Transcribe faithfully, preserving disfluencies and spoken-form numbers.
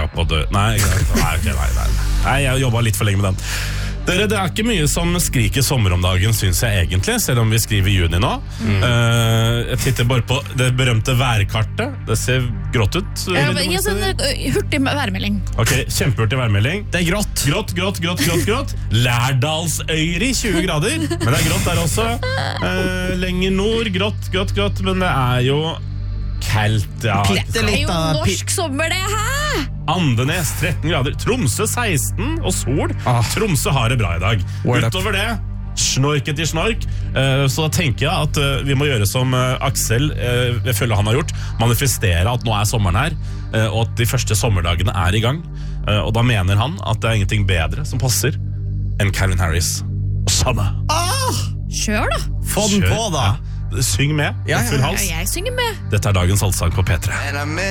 banka på dør. Nei, nei, okay, nei, nei. nei jeg jobbet litt for lenge med den. Dere, det er ikke mye som skriker sommer om dagen, synes jeg egentlig, selv om vi skriver juni nå. Mm. Uh, jeg titter bare på det berømte værkartet. Det ser grått ut. Ja, gi oss en hurtig værmelding. Ok, kjempehurtig værmelding. Det er grått. Grått, grått, grått, grått, grått. Lærdalsøyri, tjue grader. Men det er grått der også. Uh, lenger nord, grått, grått, grått. Men det er jo kaldt, ja. Det er jo norsk sommer, det her! Andenes, tretten grader. Tromsø, seksten, og sol. Ah. Tromsø har det bra i dag. Word Utover det, snorket i snork. Uh, så da tenker jeg at uh, vi må gjøre som uh, Aksel, uh, jeg føler han har gjort, manifestere at nå er sommeren her, uh, og at de første sommerdagene er i gang. Uh, og da mener han at det er ingenting bedre som passer enn Calvin Harris og Summer. Ah! Kjør da. Få den på da. Ja. Syng med, ja, ja, full hals. Ja, jeg synger med. Dette er dagens allsang på P tre.